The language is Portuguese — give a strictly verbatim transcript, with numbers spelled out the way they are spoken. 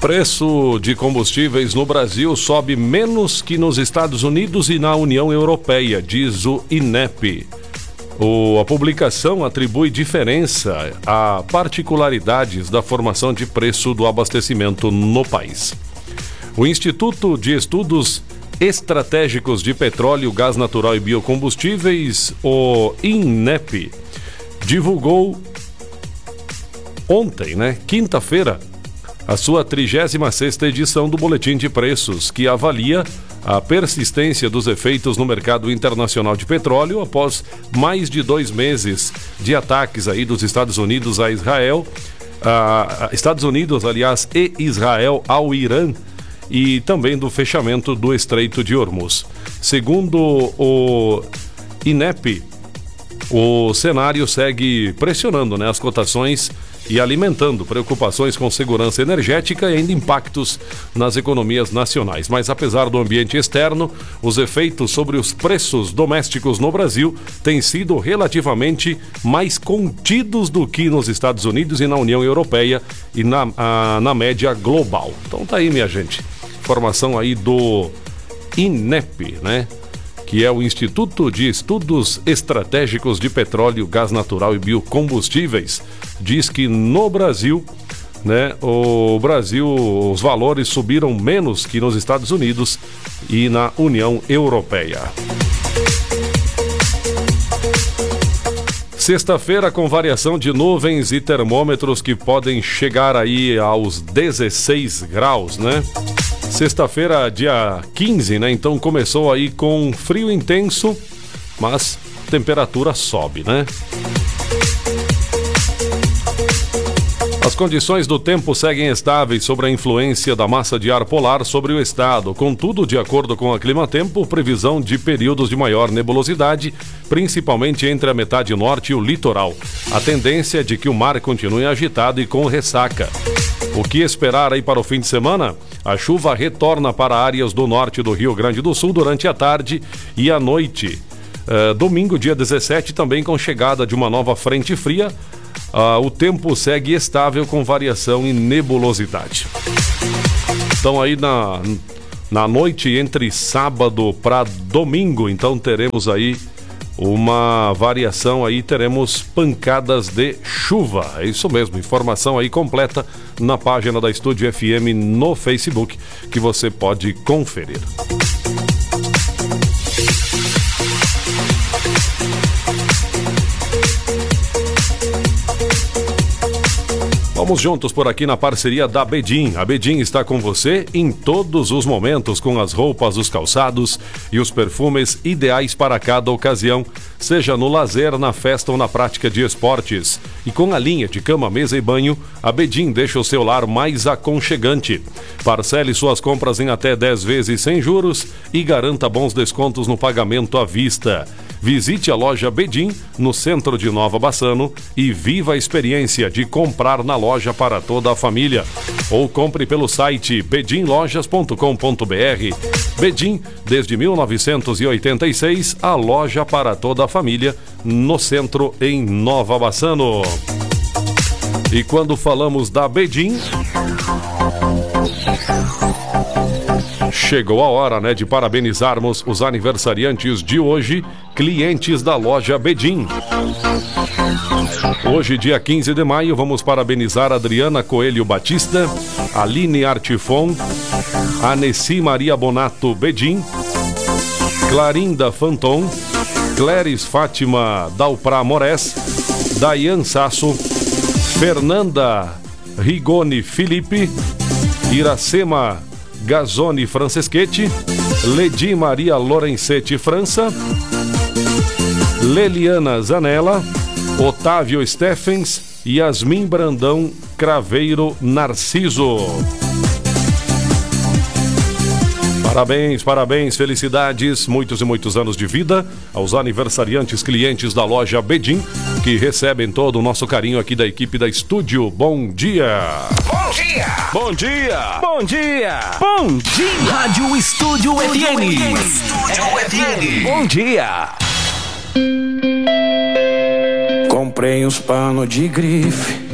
Preço de combustíveis no Brasil sobe menos que nos Estados Unidos e na União Europeia, diz o INEP. O, a publicação atribui diferença a particularidades da formação de preço do abastecimento no país. O Instituto de Estudos Estratégicos de Petróleo, Gás Natural e Biocombustíveis, o INEP, divulgou ontem, né, quinta-feira, a sua trigésima sexta edição do Boletim de Preços, que avalia a persistência dos efeitos no mercado internacional de petróleo após mais de dois meses de ataques aí dos Estados Unidos a Israel, a Estados Unidos, aliás, e Israel ao Irã, e também do fechamento do Estreito de Hormuz. Segundo o INEP, o cenário segue pressionando, né, as cotações e alimentando preocupações com segurança energética e ainda impactos nas economias nacionais. Mas apesar do ambiente externo, os efeitos sobre os preços domésticos no Brasil têm sido relativamente mais contidos do que nos Estados Unidos e na União Europeia e na, a, na média global. Então tá aí, minha gente. Informação aí do INEP, né? Que é o Instituto de Estudos Estratégicos de Petróleo, Gás Natural e Biocombustíveis, diz que no Brasil, né, o Brasil, os valores subiram menos que nos Estados Unidos e na União Europeia. Sexta-feira com variação de nuvens e termômetros que podem chegar aí aos dezesseis graus, né? Sexta-feira, dia quinze, né? Então começou aí com frio intenso, mas temperatura sobe, né? As condições do tempo seguem estáveis sobre a influência da massa de ar polar sobre o estado. Contudo, de acordo com a Climatempo, previsão de períodos de maior nebulosidade, principalmente entre a metade norte e o litoral. A tendência é de que o mar continue agitado e com ressaca. O que esperar aí para o fim de semana? A chuva retorna para áreas do norte do Rio Grande do Sul durante a tarde e a noite. Uh, domingo, dia dezessete, também com chegada de uma nova frente fria, uh, o tempo segue estável com variação em nebulosidade. Então aí na, na noite entre sábado para domingo, então teremos aí uma variação aí, teremos pancadas de chuva. É isso mesmo, informação aí completa na página da Estúdio F M no Facebook, que você pode conferir. Vamos juntos por aqui na parceria da Bedim. A Bedim está com você em todos os momentos, com as roupas, os calçados e os perfumes ideais para cada ocasião, seja no lazer, na festa ou na prática de esportes. E com a linha de cama, mesa e banho, a Bedim deixa o seu lar mais aconchegante. Parcele suas compras em até dez vezes sem juros e garanta bons descontos no pagamento à vista. Visite a loja Bedim no centro de Nova Bassano e viva a experiência de comprar na loja para toda a família. Ou compre pelo site bedim lojas ponto com ponto b r. Bedim, desde mil novecentos e oitenta e seis, a loja para toda a família no centro em Nova Bassano. E quando falamos da Bedim, chegou a hora, né, de parabenizarmos os aniversariantes de hoje, clientes da loja Bedim. Hoje, dia quinze de maio, vamos parabenizar Adriana Coelho Batista, Aline Artifon, Aneci Maria Bonato Bedim, Clarinda Fanton, Cléris Fátima Dalprá Mores, Dayan Sasso, Fernanda Rigoni Felipe, Iracema Gazzoni Franceschetti, Ledi Maria Lorenzetti França, Leliana Zanella, Otávio Steffens, Yasmin Brandão Craveiro Narciso. Parabéns, parabéns, felicidades, muitos e muitos anos de vida aos aniversariantes clientes da loja Bedim, que recebem todo o nosso carinho aqui da equipe da Estúdio. Bom dia! Bom dia! Bom dia! Bom dia! Bom dia! Rádio Estúdio F M. Estúdio F M. Bom dia! Comprei uns panos de grife,